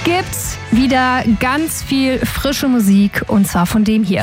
gibt wieder ganz viel frische Musik und zwar von dem hier.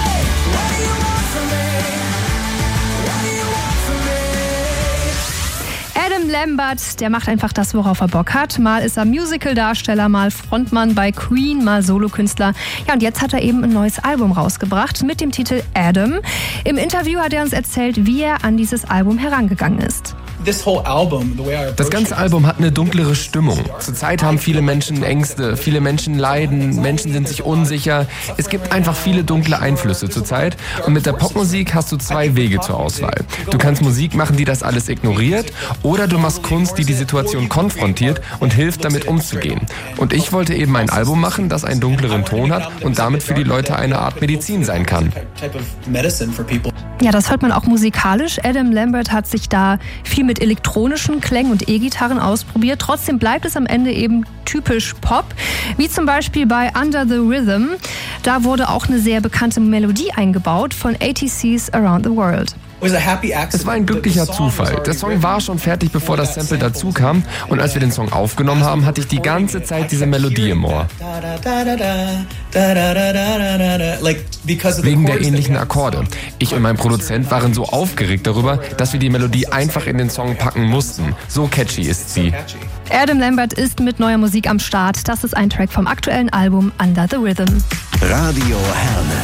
Adam Lambert, der macht einfach das, worauf er Bock hat. Mal ist er Musical-Darsteller, mal Frontmann bei Queen, mal Solokünstler. Ja, und jetzt hat er eben ein neues Album rausgebracht mit dem Titel Adam. Im Interview hat er uns erzählt, wie er an dieses Album herangegangen ist. Das ganze Album hat eine dunklere Stimmung. Zurzeit haben viele Menschen Ängste, viele Menschen leiden, Menschen sind sich unsicher. Es gibt einfach viele dunkle Einflüsse zurzeit. Und mit der Popmusik hast du zwei Wege zur Auswahl. Du kannst Musik machen, die das alles ignoriert, oder du machst Kunst, die die Situation konfrontiert und hilft, damit umzugehen. Und ich wollte eben ein Album machen, das einen dunkleren Ton hat und damit für die Leute eine Art Medizin sein kann. Ja, das hört man auch musikalisch. Adam Lambert hat sich da viel mit elektronischen Klängen und E-Gitarren ausprobiert. Trotzdem bleibt es am Ende eben typisch Pop, wie zum Beispiel bei Under the Rhythm. Da wurde auch eine sehr bekannte Melodie eingebaut von ATC's Around the World. Es war ein glücklicher Zufall. Der Song war schon fertig, bevor das Sample dazu kam. Und als wir den Song aufgenommen haben, hatte ich die ganze Zeit diese Melodie im Ohr. Wegen der ähnlichen Akkorde. Ich und mein Produzent waren so aufgeregt darüber, dass wir die Melodie einfach in den Song packen mussten. So catchy ist sie. Adam Lambert ist mit neuer Musik am Start. Das ist ein Track vom aktuellen Album Under the Rhythm. Radio Herne.